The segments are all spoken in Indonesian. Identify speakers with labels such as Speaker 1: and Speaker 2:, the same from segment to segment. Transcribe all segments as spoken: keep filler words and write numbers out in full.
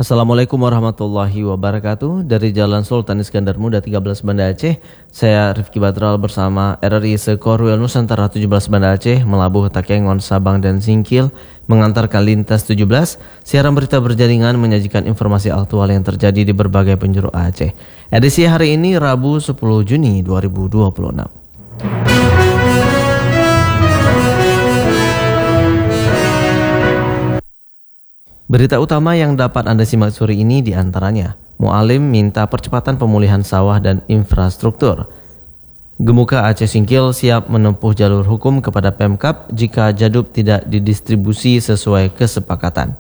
Speaker 1: Assalamualaikum warahmatullahi wabarakatuh. Dari Jalan Sultan Iskandar Muda tiga belas Banda Aceh, saya Rifki Badral bersama R R I Sekorwil Nusantara tujuh belas Banda Aceh melabuh Takengon, Sabang dan Singkil mengantarkan lintas tujuh belas. Siaran berita berjaringan menyajikan informasi aktual yang terjadi di berbagai penjuru Aceh. Edisi hari ini Rabu sepuluh Juni dua ribu dua puluh enam. Berita utama yang dapat Anda simak sore ini diantaranya, Mu'alim minta percepatan pemulihan sawah dan infrastruktur. Gemuka Aceh Singkil siap menempuh jalur hukum kepada Pemkab jika jadub tidak didistribusi sesuai kesepakatan.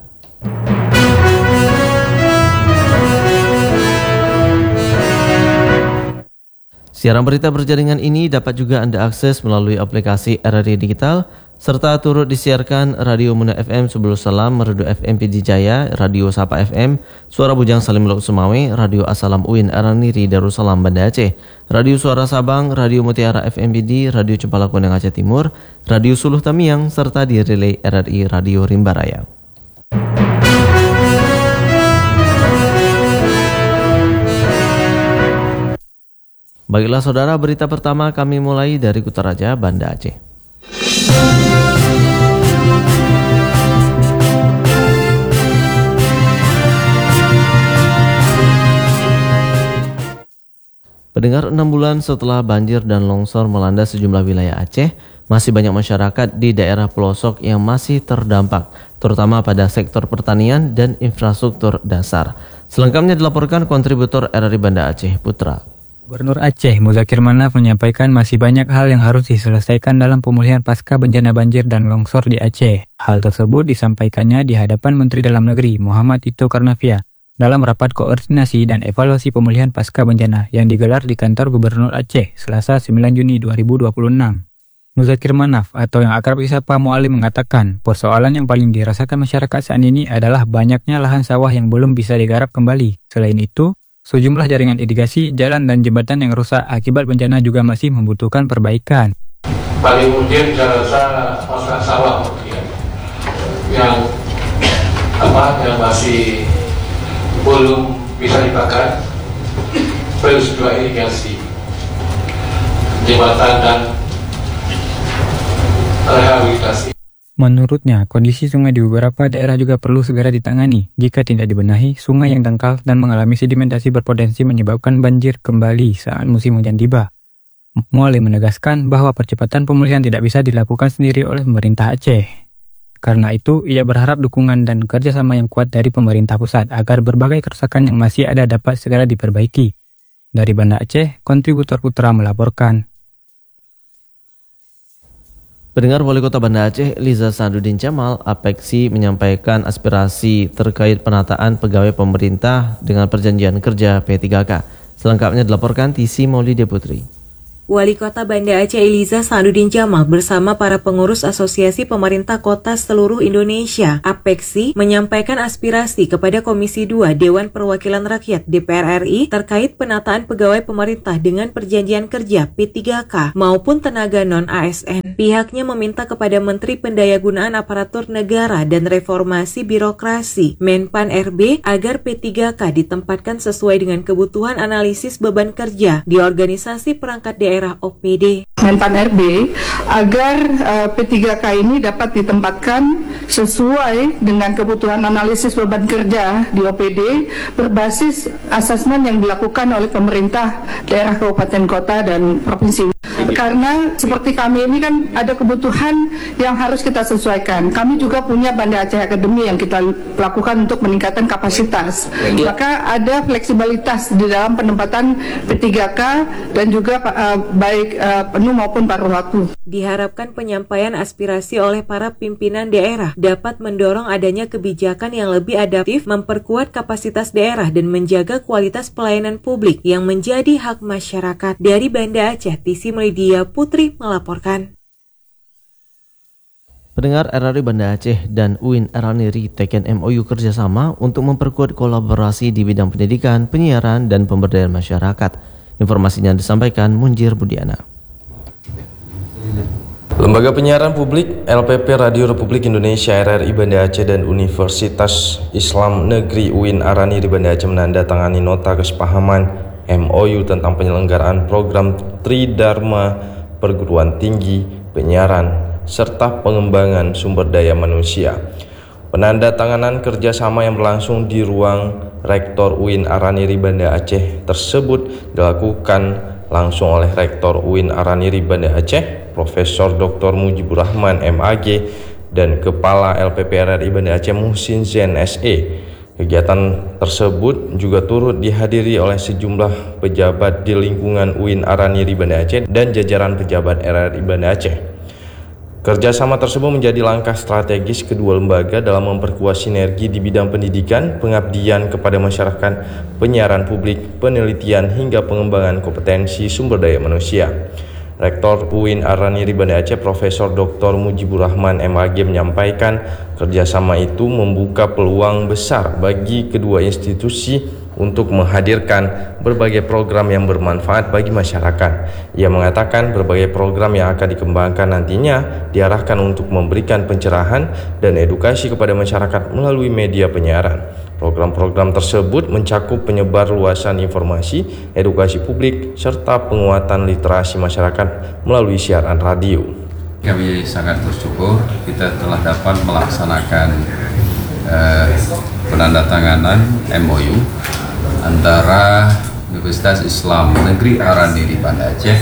Speaker 1: Siaran berita berjaringan ini dapat juga Anda akses melalui aplikasi R R I Digital, serta turut disiarkan Radio Muna F M Subul Salam, Radio F M P D Jaya, Radio Sapa F M, Suara Bujang Salim Lok Sumawe, Radio Asalam U I N Araniri Darussalam Banda Aceh, Radio Suara Sabang, Radio Mutiara F M P D, Radio Cempala Kuning Aceh Timur, Radio Suluh Tamiang, serta di relay R R I Radio Rimba Raya. Baiklah saudara, berita pertama kami mulai dari Kutaraja, Banda Aceh. Pendengar, enam bulan setelah banjir dan longsor melanda sejumlah wilayah Aceh, masih banyak masyarakat di daerah pelosok yang masih terdampak, terutama pada sektor pertanian dan infrastruktur dasar. Selengkapnya dilaporkan kontributor R R I Banda Aceh Putra.
Speaker 2: Gubernur Aceh Muzakir Manaf menyampaikan masih banyak hal yang harus diselesaikan dalam pemulihan pasca bencana banjir dan longsor di Aceh. Hal tersebut disampaikannya di hadapan Menteri Dalam Negeri Muhammad Tito Karnavia dalam rapat koordinasi dan evaluasi pemulihan pasca bencana yang digelar di kantor Gubernur Aceh Selasa sembilan Juni dua ribu dua puluh enam. Muzakir Manaf atau yang akrab disapa Mu'alim mengatakan persoalan yang paling dirasakan masyarakat saat ini adalah banyaknya lahan sawah yang belum bisa digarap kembali. Selain itu, sejumlah jaringan irigasi, jalan dan jembatan yang rusak akibat bencana juga masih membutuhkan perbaikan.
Speaker 3: Paling mungkin saya rasa masalah sawah ya, yang apa yang masih belum bisa dibakar, plus juga irigasi, jembatan dan rehabilitasi.
Speaker 2: Menurutnya, kondisi sungai di beberapa daerah juga perlu segera ditangani. Jika tidak dibenahi, sungai yang dangkal dan mengalami sedimentasi berpotensi menyebabkan banjir kembali saat musim hujan tiba. Mu'alim menegaskan bahwa percepatan pemulihan tidak bisa dilakukan sendiri oleh pemerintah Aceh. Karena itu, ia berharap dukungan dan kerjasama yang kuat dari pemerintah pusat agar berbagai kerusakan yang masih ada dapat segera diperbaiki. Dari Banda Aceh, kontributor Putra melaporkan.
Speaker 1: Pendengar, Wali Kota Banda Aceh Liza Sadudin Jamal Apeksi menyampaikan aspirasi terkait penataan pegawai pemerintah dengan perjanjian kerja P tiga K. Selengkapnya dilaporkan Tisi Maulida Putri.
Speaker 4: Wali Kota Banda Aceh Liza Sadudin Jamal bersama para pengurus Asosiasi Pemerintah Kota seluruh Indonesia Apeksi menyampaikan aspirasi kepada Komisi dua Dewan Perwakilan Rakyat D P R R I terkait penataan pegawai pemerintah dengan perjanjian kerja P tiga K maupun tenaga non-A S N. Pihaknya meminta kepada Menteri Pendayagunaan Aparatur Negara dan Reformasi Birokrasi Menpan R B agar P tiga K ditempatkan sesuai dengan kebutuhan analisis beban kerja di organisasi perangkat daerah O P D.
Speaker 5: Menpan R B agar uh, P tiga K ini dapat ditempatkan sesuai dengan kebutuhan analisis beban kerja di O P D berbasis asesmen yang dilakukan oleh pemerintah daerah, kabupaten, kota, dan provinsi. Karena seperti kami ini kan ada kebutuhan yang harus kita sesuaikan. Kami juga punya Banda Aceh Academy yang kita lakukan untuk meningkatkan kapasitas. Maka ada fleksibilitas di dalam penempatan P tiga K dan juga uh, baik uh, penuh maupun paruh waktu.
Speaker 4: Diharapkan penyampaian aspirasi oleh para pimpinan daerah dapat mendorong adanya kebijakan yang lebih adaptif, memperkuat kapasitas daerah dan menjaga kualitas pelayanan publik yang menjadi hak masyarakat. Dari Banda Aceh, Tisi Media Putri melaporkan.
Speaker 1: Pendengar, R R I Banda Aceh dan U I N Araniri teken M O U kerjasama untuk memperkuat kolaborasi di bidang pendidikan, penyiaran, dan pemberdayaan masyarakat. Informasinya disampaikan Munjir Budiana.
Speaker 6: Lembaga Penyiaran Publik L P P Radio Republik Indonesia R R I Banda Aceh dan Universitas Islam Negeri U I N Arani di Banda Aceh menandatangani nota kesepahaman M O U tentang penyelenggaraan program Tridharma Perguruan Tinggi Penyiaran serta pengembangan sumber daya manusia. Penandatanganan kerjasama yang berlangsung di ruang Rektor U I N Araniri Banda Aceh tersebut dilakukan langsung oleh Rektor U I N Araniri Banda Aceh, Profesor Doktor Mujibur Rahman M A G, dan Kepala L P P R R I Banda Aceh Muhsin Zain S E. Kegiatan tersebut juga turut dihadiri oleh sejumlah pejabat di lingkungan U I N Araniri Banda Aceh dan jajaran pejabat R R I Banda Aceh. Kerjasama tersebut menjadi langkah strategis kedua lembaga dalam memperkuat sinergi di bidang pendidikan, pengabdian kepada masyarakat, penyiaran publik, penelitian, hingga pengembangan kompetensi sumber daya manusia. Rektor U I N Araniri Banda Aceh Profesor Doktor Mujibur Rahman M A G menyampaikan kerjasama itu membuka peluang besar bagi kedua institusi untuk menghadirkan berbagai program yang bermanfaat bagi masyarakat. Ia mengatakan berbagai program yang akan dikembangkan nantinya diarahkan untuk memberikan pencerahan dan edukasi kepada masyarakat melalui media penyiaran. Program-program tersebut mencakup penyebar luasan informasi, edukasi publik, serta penguatan literasi masyarakat melalui siaran radio.
Speaker 7: Kami sangat bersyukur kita telah dapat melaksanakan eh, penandatanganan M O U antara Universitas Islam Negeri Araniri Banda Aceh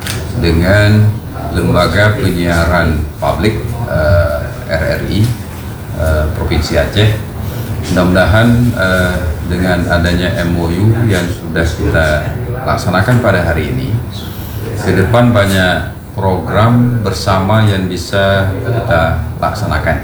Speaker 7: dengan Lembaga Penyiaran Publik eh, R R I eh, Provinsi Aceh. Mudah-mudahan eh, dengan adanya M O U yang sudah kita laksanakan pada hari ini, ke depan banyak program bersama yang bisa kita laksanakan.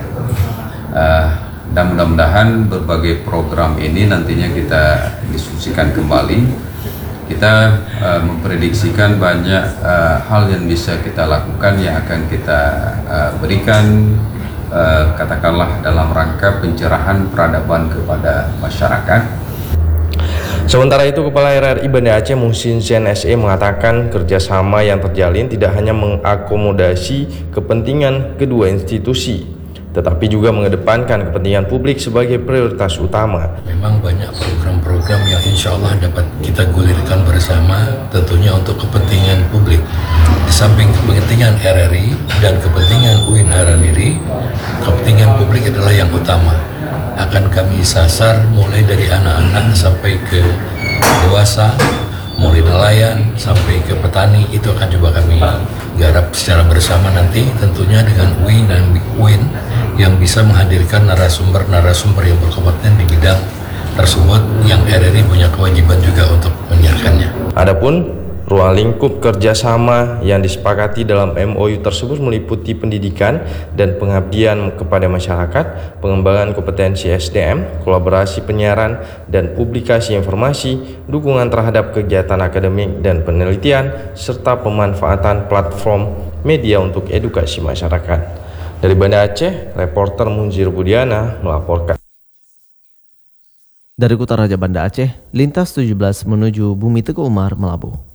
Speaker 7: Uh, dan mudah-mudahan berbagai program ini nantinya kita diskusikan kembali. Kita uh, memprediksikan banyak uh, hal yang bisa kita lakukan yang akan kita uh, berikan uh, katakanlah dalam rangka pencerahan peradaban kepada masyarakat.
Speaker 6: Sementara itu, Kepala R R I Banda Aceh Muhsin Zain S E mengatakan kerjasama yang terjalin tidak hanya mengakomodasi kepentingan kedua institusi, tetapi juga mengedepankan kepentingan publik sebagai prioritas utama.
Speaker 8: Memang banyak program-program yang insya Allah dapat kita gulirkan bersama, tentunya untuk kepentingan publik. Di samping kepentingan R R I dan kepentingan U I N Araniri, kepentingan publik adalah yang utama. Akan kami sasar mulai dari anak-anak sampai ke dewasa, mulai nelayan sampai ke petani, itu akan coba kami garap secara bersama nanti, tentunya dengan U I N dan U I N yang bisa menghadirkan narasumber-narasumber yang berkompeten di bidang tersebut yang R R I punya kewajiban juga untuk menyiarkannya.
Speaker 6: Adapun ruang lingkup kerjasama yang disepakati dalam M O U tersebut meliputi pendidikan dan pengabdian kepada masyarakat, pengembangan kompetensi S D M, kolaborasi penyiaran dan publikasi informasi, dukungan terhadap kegiatan akademik dan penelitian, serta pemanfaatan platform media untuk edukasi masyarakat. Dari Banda Aceh, reporter Munzir Budiana melaporkan.
Speaker 1: Dari Kutaraja Banda Aceh, lintas tujuh belas menuju Bumi Teguh Umar, Melabuh.